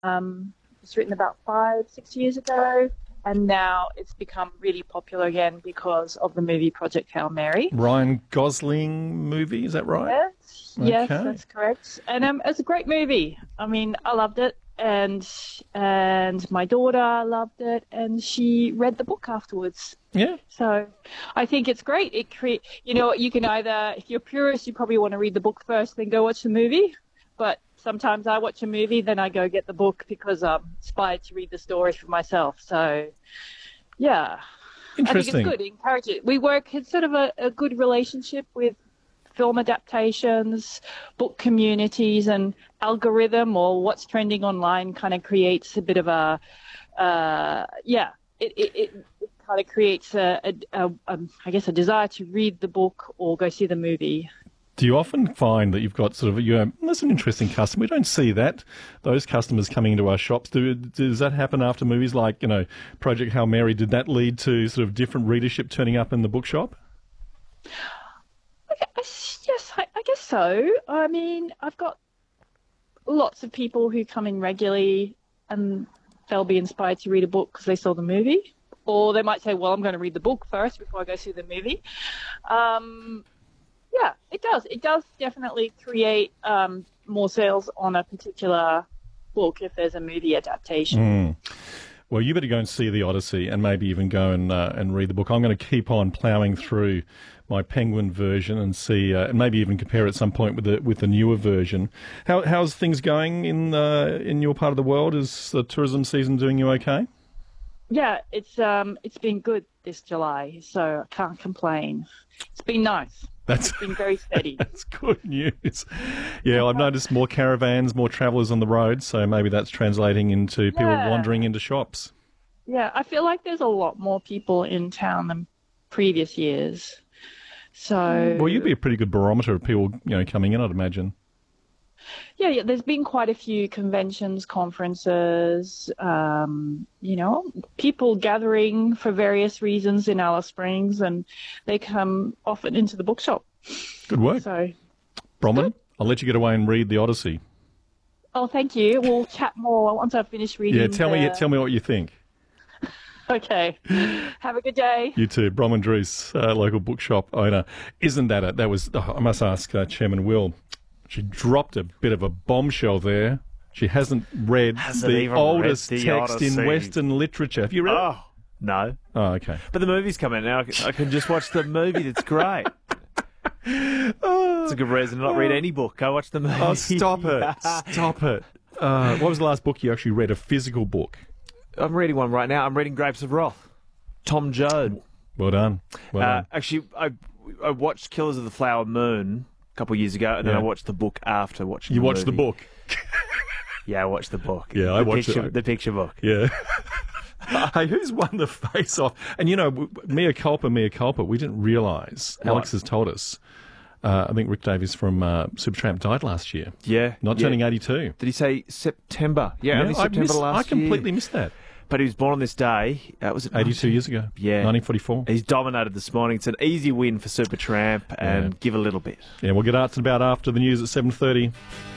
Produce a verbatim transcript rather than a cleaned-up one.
Um, it was written about five, six years ago, and now it's become really popular again because of the movie Project Hail Mary. Ryan Gosling movie, is that right? Yes, yes, Okay. that's correct. And um, it's a great movie. I mean, I loved it, and and my daughter loved it, and she read the book afterwards. Yeah. So I think it's great. It create, you know, you can either, if you're a purist, you probably want to read the book first, then go watch the movie. But sometimes I watch a movie, then I go get the book because I'm inspired to read the story for myself. So, yeah. Interesting. I think it's good. Encourage it. We work, it's sort of a, a good relationship with film adaptations, book communities, and algorithm or what's trending online kind of creates a bit of a, uh, yeah, it, it, it, it kind of creates a, a, a, a, I guess, a desire to read the book or go see the movie. Do you often find that you've got sort of, you know, that's an interesting customer. We don't see that, those customers coming into our shops. Do, does that happen after movies like, you know, Project Hail Mary? Did that lead to sort of different readership turning up in the bookshop? I guess, yes, I, I guess so. I mean, I've got lots of people who come in regularly and they'll be inspired to read a book because they saw the movie. Or they might say, well, I'm going to read the book first before I go see the movie. Um, yeah, it does. It does definitely create um, more sales on a particular book if there's a movie adaptation. Mm. Well, you better go and see The Odyssey and maybe even go and uh, and read the book. I'm going to keep on ploughing through my Penguin version and see, uh, and maybe even compare at some point with the with the newer version. How how's things going in uh, in your part of the world? Is the tourism season doing you okay? Yeah, it's um it's been good this July, so I can't complain. It's been nice. That's It's been very steady. That's good news. Yeah, I've noticed more caravans, more travellers on the road, so maybe that's translating into people Yeah. wandering into shops. Yeah, I feel like there's a lot more people in town than previous years. So Well, you'd be a pretty good barometer of people, you know, coming in, I'd imagine. yeah, yeah, there's been quite a few conventions, conferences, um, you know, people gathering for various reasons in Alice Springs, and they come often into the bookshop. Good work. So, Bronwyn, I'll let you get away and read The Odyssey. oh, thank you. We'll chat more once I've finished reading. Yeah, tell the... me tell me what you think. Okay. Have a good day. You too. Bronwyn Druce, uh, local bookshop owner. Isn't that it? That was, oh, I must ask uh, Chairman Will, she dropped a bit of a bombshell there. She hasn't read Hasn't the even oldest read The text Odyssey. in Western literature. Have you read it? Oh, no. Oh, okay. But the movie's coming now. I can, I can just watch the movie. That's great. It's a good reason to not read any book. Go watch the movie. Oh, stop it. Stop it. Uh, what was the last book you actually read, a physical book? I'm reading one right now. I'm reading Grapes of Wrath. Tom Joad. Well done. Well Uh, done. actually, I I watched Killers of the Flower Moon a couple of years ago, and then Yeah. I watched the book after watching You the watched the movie. book. Yeah, I watched the book. Yeah, I the watched picture, it. The picture book. Yeah. Hey, who's won the face-off? And, you know, mea culpa, mea culpa, we didn't realise. Alex has told us. Uh, I think Rick Davies from uh, Supertramp died last year. Yeah. Not yeah. turning eighty-two. Did he say September? Yeah, only I, September missed, last I completely year. missed that. But he was born on this day. Uh, was it eighty-two nineteen years ago. Yeah. nineteen forty-four. He's dominated this morning. It's an easy win for Supertramp, and Yeah. give a little bit. Yeah, we'll get arts and about after the news at seven thirty.